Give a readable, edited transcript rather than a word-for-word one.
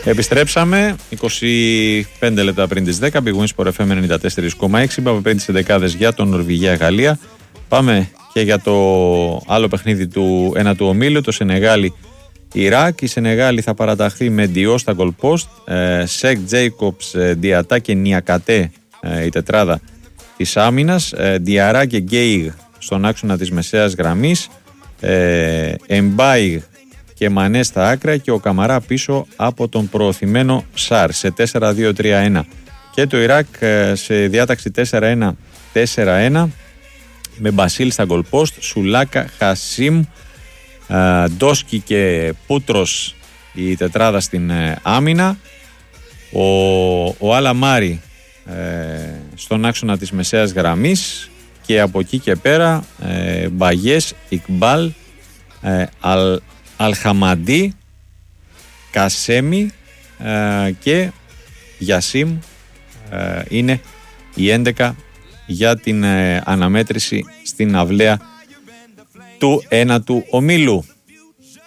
Επιστρέψαμε 25 λεπτά πριν τις 10. Big Win Sport FM 94,6. Πάμε πριν τις 11 για τον Νορβηγία-Γαλλία. Πάμε και για το άλλο παιχνίδι του ένα του ομίλου, το Σενεγάλη-Ιράκ. Η Σενεγάλη θα παραταχθεί με Ντιό στα goal post, Σεκ, Τζέικοψ, Διατά και Νιακατέ η τετράδα της άμυνας, Διαρά και Γκέιγ στον άξονα της μεσαίας γραμμής, Εμπάιγ και Μανέ στα άκρα και ο Καμαρά πίσω από τον προωθημένο Σάρ σε 4-2-3-1. Και το Ιράκ σε διάταξη 4-1-4-1 με Μπασίλ στα goal post, Σουλάκα, Χασίμ, Ντόσκι και Πούτρος η τετράδα στην άμυνα, ο Αλαμάρι στον άξονα της μεσαίας γραμμής και από εκεί και πέρα Μπαγιές, Ικμπάλ, Αλχαμαντί, Κασέμι και Γιασίμ είναι η 11 για την αναμέτρηση στην αυλαία του ένατου ομίλου.